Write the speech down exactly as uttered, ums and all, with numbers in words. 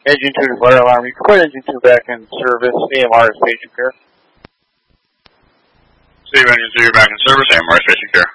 Engine two to fire alarm. You can put engine two back in service. A M R is patient care. Save engine two back in service. A M R is patient care.